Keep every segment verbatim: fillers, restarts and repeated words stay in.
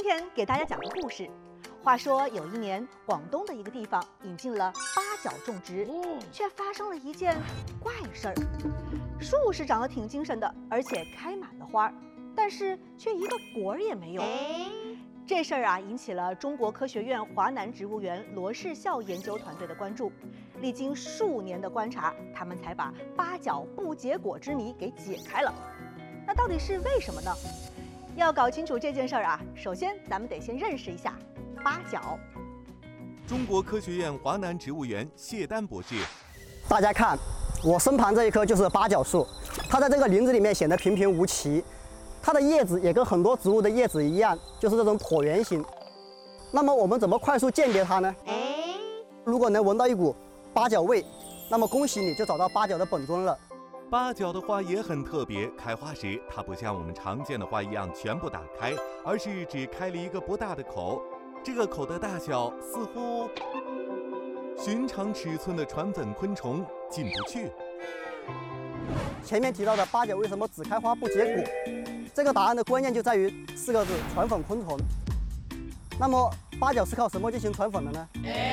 天给大家讲个故事。话说有一年，广东的一个地方引进了八角种植，却发生了一件怪事儿。树是长得挺精神的，而且开满了花，但是却一个果儿也没有。这事儿啊，引起了中国科学院华南植物园罗氏笑研究团队的关注。历经数年的观察，他们才把八角不结果之谜给解开了。那到底是为什么呢？要搞清楚这件事儿啊，首先咱们得先认识一下八角。 中国科学院华南植物园谢丹博士， 大家看，我身旁这一棵就是八角树，它在这个林子里面显得平平无奇。它的叶子也跟很多植物的叶子一样，就是这种椭圆形。那么我们怎么快速鉴别它呢？如果能闻到一股八角味，那么恭喜你就找到八角的本尊了。 八角的花也很特别，开花时它不像我们常见的花一样全部打开，而是只开了一个不大的口。这个口的大小似乎寻常尺寸的传粉昆虫进不去。 前面提到的八角为什么只开花不结果？这个答案的关键就在于四个字：传粉昆虫。那么八角是靠什么进行传粉的呢？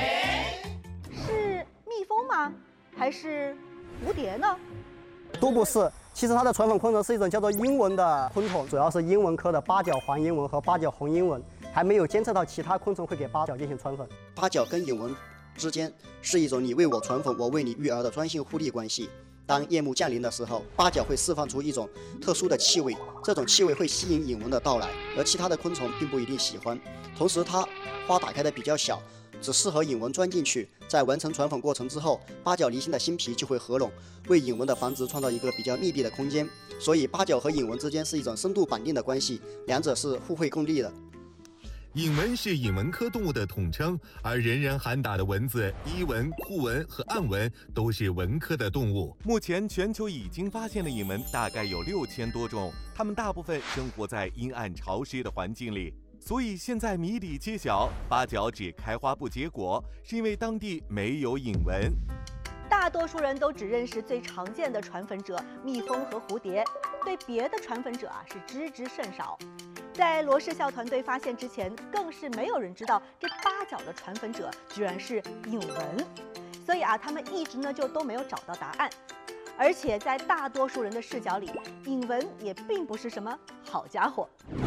是蜜蜂吗？还是蝴蝶呢？ 都不是。其实它的传粉昆虫是一种叫做鹰蚊的昆虫，主要是鹰蚊科的八角黄鹰蚊和八角红鹰蚊，还没有监测到其他昆虫会给八角进行传粉。 八角跟鹰蚊之间是一种你为我传粉，我为你育儿的专性互利关系。当夜幕降临的时候，八角会释放出一种特殊的气味，这种气味会吸引鹰蚊的到来，而其他的昆虫并不一定喜欢。同时，它花打开的比较小，只适合引蚊钻进去。在完成传粉过程之后，八角离心的新皮就会合拢，为引蚊的繁殖创造一个比较密闭的空间。所以，八角和引蚊之间是一种深度绑定的关系，两者是互惠共利的。 引蚊是引蚊科动物的统称，而人人喊打的蚊子、伊蚊、库蚊和暗蚊都是蚊科的动物。 目前全球已经发现的引蚊大概有六千多种，它们大部分生活在阴暗潮湿的环境里。所以现在谜底揭晓，八角只开花不结果，是因为当地没有引蚊。 大多数人都只认识最常见的传粉者蜜蜂和蝴蝶，对别的传粉者啊是知之甚少。在罗氏笑团队发现之前，更是没有人知道这八角的传粉者居然是引蚊，所以啊，他们一直呢就都没有找到答案。而且在大多数人的视角里，引蚊也并不是什么好家伙。